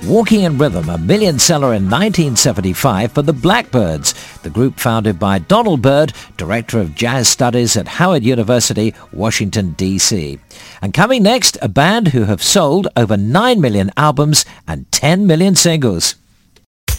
Walking in Rhythm, a million seller in 1975 for the Blackbyrds, the group founded by Donald Byrd, Director of Jazz Studies at Howard University, Washington, D.C. And coming next, a band who have sold over 9 million albums and 10 million singles.